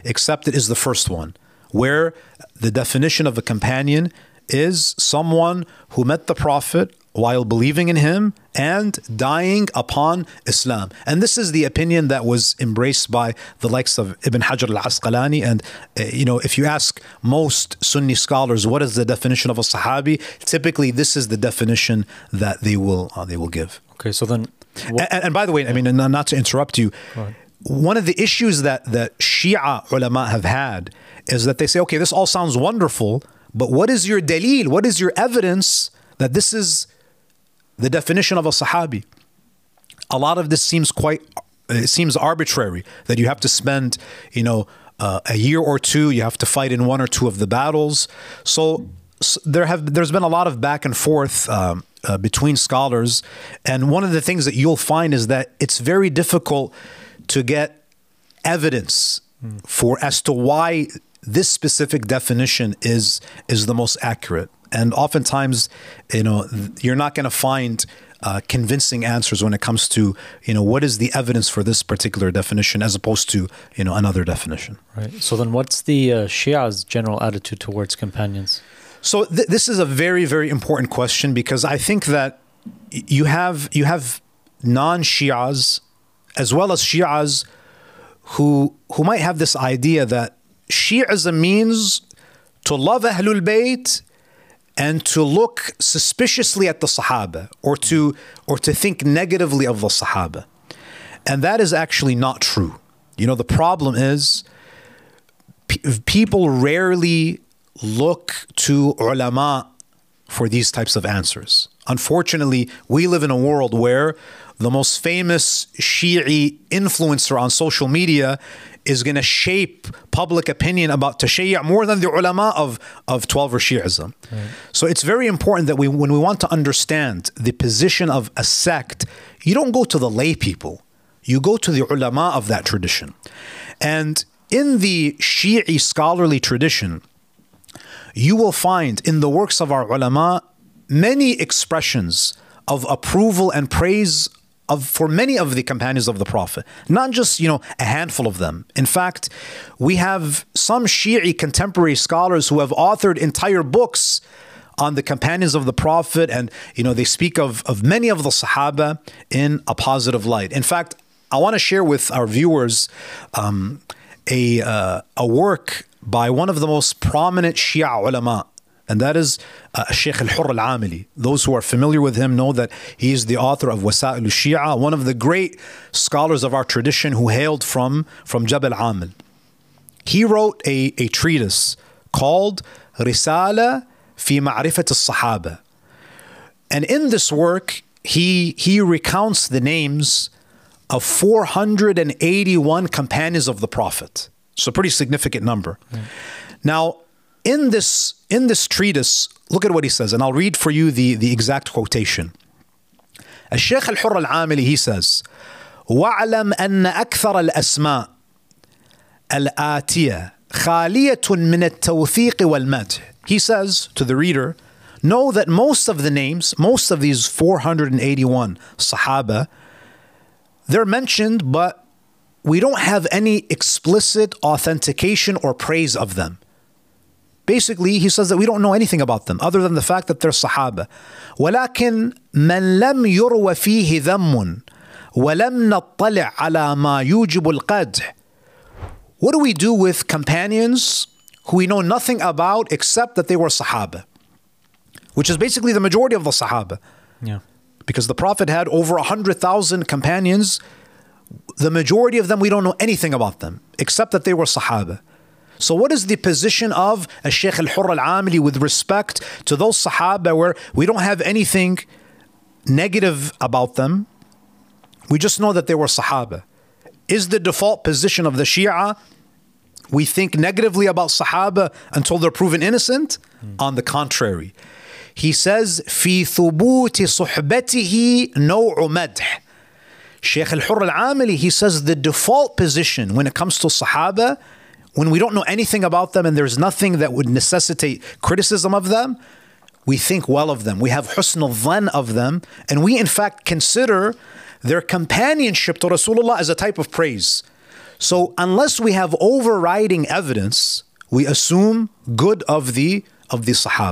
accepted is the first one, where the definition of a companion is someone who met the Prophet while believing in him and dying upon Islam. And this is the opinion that was embraced by the likes of Ibn Hajar al-Asqalani. And, if you ask most Sunni scholars, what is the definition of a Sahabi? Typically, this is the definition that they will give. Okay, so then... And by the way, I mean, not to interrupt you, one of the issues that Shia ulama have had is that they say, okay, this all sounds wonderful, but what is your dalil? What is your evidence that this is the definition of a Sahabi? A lot of this seems arbitrary, that you have to spend, a year or two, you have to fight in one or two of the battles. So there's been a lot of back and forth between scholars, and one of the things that you'll find is that it's very difficult to get evidence as to why this specific definition is the most accurate. And oftentimes, you're not going to find convincing answers when it comes to, what is the evidence for this particular definition as opposed to, another definition. Right. So then what's the Shia's general attitude towards companions? So this is a very, very important question, because I think that you have non-Shias as well as Shias who might have this idea that Shi'ism means to love Ahlul Bayt and to look suspiciously at the Sahaba, or to think negatively of the Sahaba. And that is actually not true. The problem is people rarely look to ulama for these types of answers. Unfortunately, we live in a world where the most famous Shi'i influencer on social media is going to shape public opinion about Tashayyu' more than the ulama of 12 Shi'ism. Right. So it's very important that when we want to understand the position of a sect, you don't go to the lay people. You go to the ulama of that tradition. And in the Shi'i scholarly tradition, you will find in the works of our ulama many expressions of approval and praise for many of the companions of the Prophet. Not just, a handful of them. In fact, we have some Shi'i contemporary scholars who have authored entire books on the companions of the Prophet, and, they speak of many of the Sahaba in a positive light. In fact, I want to share with our viewers a work by one of the most prominent Shia ulama, and that is Sheikh al-Hurr al-Amili. Those who are familiar with him know that he is the author of Wasa'il al-Shia, one of the great scholars of our tradition who hailed from Jabal Amil. He wrote a treatise called Risala fi Ma'rifat al-Sahaba. And in this work, he recounts the names of 481 companions of the Prophet. So a pretty significant number. Now, in this treatise, look at what he says, and I'll read for you the exact quotation. Al-Shaykh al-Hurr al-Amili, he says, وَاعْلَمْ أَنَّ أَكْثَرَ الْأَسْمَاءِ الْآتِيَةِ خَالِيَةٌ مِنَ التَّوْثِيقِ وَالْمَدْحِ. He says to the reader, know that most of the names, most of these 481 Sahaba, they're mentioned, but we don't have any explicit authentication or praise of them. Basically, he says that we don't know anything about them other than the fact that they're Sahaba. وَلَكِنْ مَنْ لَمْ يُرْوَ فِيهِ ذَمٌّ وَلَمْ نَطَّلِعْ عَلَى مَا يُوجِبُ الْقَدْحِ. What do we do with companions who we know nothing about except that they were Sahaba? Which is basically the majority of the Sahaba. Yeah. Because the Prophet had over 100,000 companions. The majority of them, we don't know anything about them, except that they were Sahaba. So what is the position of Shaykh al-Hurr al-Amili with respect to those Sahaba where we don't have anything negative about them? We just know that they were Sahaba. Is the default position of the Shia, we think negatively about Sahaba until they're proven innocent? On the contrary. He says, في ثبوت صحبته نوع مدح. Shaykh al-Hurr al-Amili, he says the default position when it comes to Sahaba, when we don't know anything about them and there's nothing that would necessitate criticism of them, we think well of them. We have husn al-dhan of them, and we in fact consider their companionship to Rasulullah as a type of praise. So unless we have overriding evidence, we assume good of the Sahaba.